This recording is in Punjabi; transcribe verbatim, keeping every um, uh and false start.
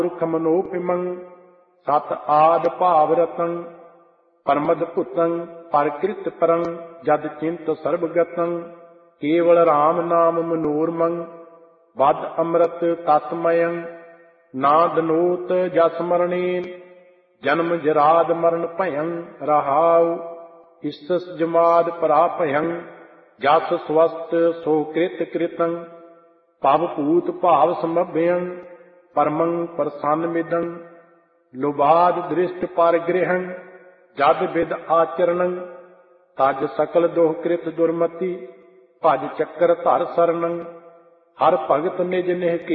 ਪੁਰਖ ਮਨੋਪਿਮੰ ਸਤ ਆਦ ਭਾਵ ਰਤੰ ਪਰਮਦ ਭੁਤੰ ਪਰਕ੍ਰਿਤ ਪਰੰ ਜਦ ਚਿੰਤ ਸਰਬ ਗਤੰ ਕੇਵਲ ਰਾਮ ਨਾਮ ਮਨੋਰਮੰ ਵਦ ਅੰਮ੍ਰਿਤ ਤਤਮਯੰ ਨਾ ਦਨੋਤ ਜਸ ਮਰਣੇ ਜਨਮ ਜਰਾਦ ਮਰਨ ਭਯੰ ਰਹਾਉ ਇਸਸ ਜਮਾਦ ਪਰਾਭਯੰ ਜਸ ਸਵਸਤ ਸੋ ਕ੍ਰਿਤ ਕ੍ਰਿਤੰ ਭਵ ਭੂਤ ਭਾਵ ਸਮਭਯੰ ਪਰਮੰ ਪ੍ਰਸੰਨ ਮਿਦੰ ਲੋਬਾਦ ਦ੍ਰਿਸ਼ਟ ਪਰਗ੍ਰਹੰ ਜਦ ਵਿਦ ਆਚਰਣੰ ਤਜ ਸਕਲ ਦੋਹ ਕ੍ਰਿਤ ਦੁਰਮਤੀ ਭਜ ਚੱਕਰ ਧਰ ਸਰਣੰ ਹਰ ਭਗਤ ਨਿਜ ਨਿਹ